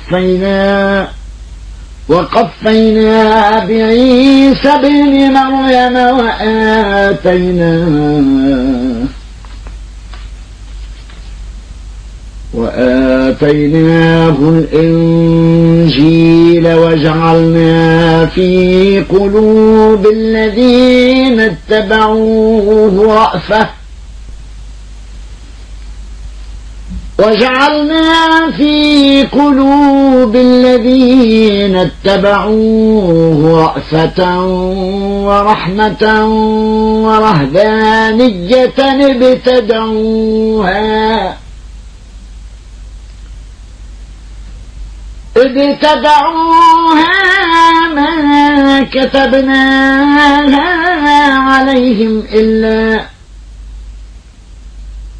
وقفينا بعيسى ابن مريم وآتيناه الإنجيل وجعلنا في قلوب الذين اتبعوه رأفة ورحمة ورهبانية ابتدعوها ما كتبناها عليهم إلا